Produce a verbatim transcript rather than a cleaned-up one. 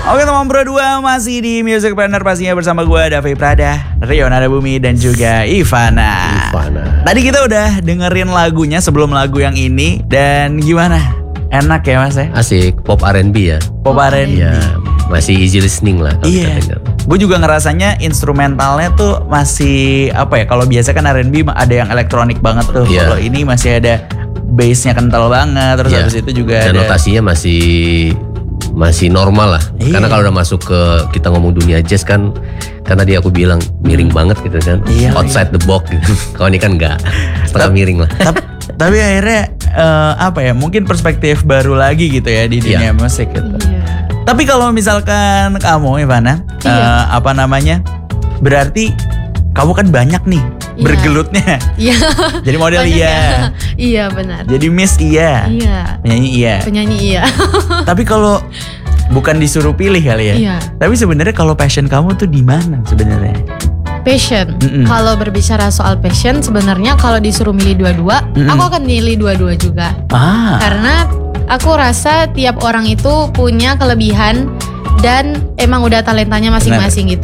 Oke teman berdua, masih di Music Partner pastinya bersama gue Davi Prada, Rio Nadabumi dan juga Ivana. Ivana. Tadi kita udah dengerin lagunya sebelum lagu yang ini. Dan gimana? Enak ya mas ya? Asik, pop R and B ya. Pop R and B. Iya, masih easy listening lah kalau Iya. kita denger. Gue juga ngerasanya instrumentalnya tuh masih apa ya? Kalau biasa kan R and B ada yang elektronik banget tuh. Iya. Kalau ini masih ada bassnya kental banget. Terus Iya. habis itu juga Dan ada notasinya masih masih normal lah. Iya. Karena kalau udah masuk ke kita ngomong dunia jazz kan, karena dia aku bilang miring banget gitu kan. Iya, Outside the box gitu. Kalau ini kan enggak, setengah miring lah. Tapi, tapi akhirnya eh, apa ya? Mungkin perspektif baru lagi gitu ya di dunia Iya. musik gitu. Iya. Tapi kalau misalkan kamu Ivana, Iya. eh, apa namanya? Berarti kamu kan banyak nih Iya. bergelutnya. Iya. Jadi model Banyak iya. ya. Iya benar. Jadi Miss iya. Iya. Penyanyi iya. Penyanyi iya. Tapi kalau bukan disuruh pilih kali ya. Iya. Tapi sebenarnya kalau passion kamu tuh di mana sebenarnya? Passion. Mm-mm. Kalau berbicara soal passion, sebenarnya kalau disuruh milih dua-dua, Mm-mm. aku akan milih dua-dua juga. Ah. Karena aku rasa tiap orang itu punya kelebihan dan emang udah talentanya masing-masing gitu.